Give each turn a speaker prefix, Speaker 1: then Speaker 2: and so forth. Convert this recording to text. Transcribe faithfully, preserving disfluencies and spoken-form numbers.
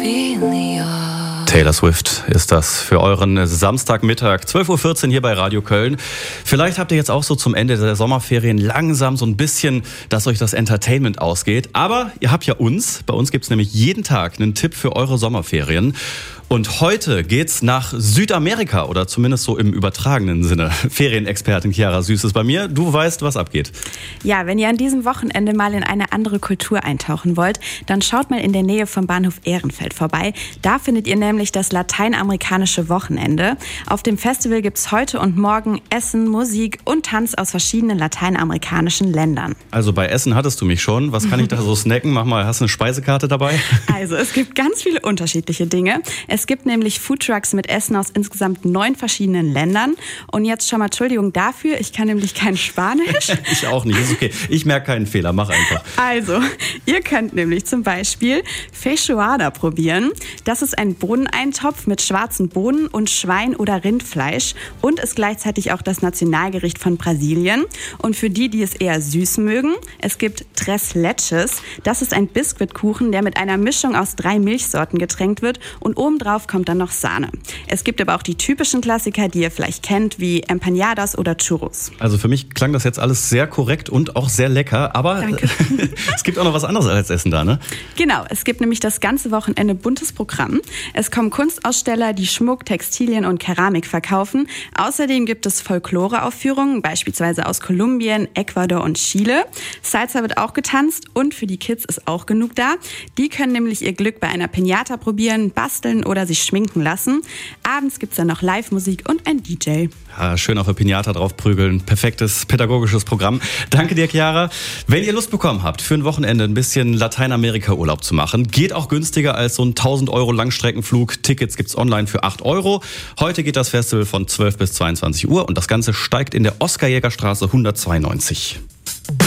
Speaker 1: Taylor Swift ist das für euren Samstagmittag, zwölf Uhr vierzehn hier bei Radio Köln. Vielleicht habt ihr jetzt auch so zum Ende der Sommerferien langsam so ein bisschen, dass euch das Entertainment ausgeht. Aber ihr habt ja uns. Bei uns gibt es nämlich jeden Tag einen Tipp für eure Sommerferien. Und heute geht's nach Südamerika oder zumindest so im übertragenen Sinne. Ferienexpertin Chiara Süß ist bei mir. Du weißt, was abgeht.
Speaker 2: Ja, wenn ihr an diesem Wochenende mal in eine andere Kultur eintauchen wollt, dann schaut mal in der Nähe vom Bahnhof Ehrenfeld vorbei. Da findet ihr nämlich das lateinamerikanische Wochenende. Auf dem Festival gibt's heute und morgen Essen, Musik und Tanz aus verschiedenen lateinamerikanischen Ländern.
Speaker 1: Also bei Essen hattest du mich schon. Was kann ich da so snacken? Mach mal, hast du eine Speisekarte dabei?
Speaker 2: Also es gibt ganz viele unterschiedliche Dinge. Es gibt nämlich Foodtrucks mit Essen aus insgesamt neun verschiedenen Ländern. Und jetzt schon mal Entschuldigung dafür, ich kann nämlich kein Spanisch.
Speaker 1: Ich auch nicht, ist okay. Ich merke keinen Fehler, mach einfach.
Speaker 2: Also, ihr könnt nämlich zum Beispiel Feijoada probieren. Das ist ein Bohneneintopf mit schwarzen Bohnen und Schwein- oder Rindfleisch und ist gleichzeitig auch das Nationalgericht von Brasilien. Und für die, die es eher süß mögen, es gibt Tres Leches. Das ist ein Biskuitkuchen, der mit einer Mischung aus drei Milchsorten getränkt wird und obendrauf kommt dann noch Sahne. Es gibt aber auch die typischen Klassiker, die ihr vielleicht kennt, wie Empanadas oder Churros.
Speaker 1: Also für mich klang das jetzt alles sehr korrekt und auch sehr lecker, aber
Speaker 2: Danke.
Speaker 1: Es gibt auch noch was anderes als Essen da, ne?
Speaker 2: Genau, es gibt nämlich das ganze Wochenende buntes Programm. Es kommen Kunstaussteller, die Schmuck, Textilien und Keramik verkaufen. Außerdem gibt es Folkloreaufführungen, beispielsweise aus Kolumbien, Ecuador und Chile. Salsa wird auch getanzt und für die Kids ist auch genug da. Die können nämlich ihr Glück bei einer Piñata probieren, basteln oder sich schminken lassen. Abends gibt's dann noch Live-Musik und ein D J.
Speaker 1: Ja, schön auf eine Piñata draufprügeln. Perfektes pädagogisches Programm. Danke dir, Chiara. Wenn ihr Lust bekommen habt, für ein Wochenende ein bisschen Lateinamerika-Urlaub zu machen, geht auch günstiger als so ein tausend Euro Langstreckenflug. Tickets gibt's online für acht Euro. Heute geht das Festival von zwölf bis zweiundzwanzig Uhr und das Ganze steigt in der Oskar-Jäger-Straße hundertzweiundneunzig.